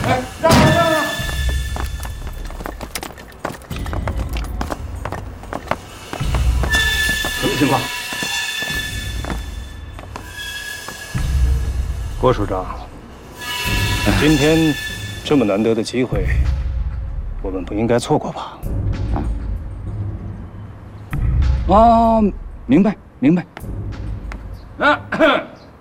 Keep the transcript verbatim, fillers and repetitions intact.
哎，让让让让！什么情况？ 郭署长，今天这么难得的机会，我们不应该错过吧？ 啊，明白明白。啊。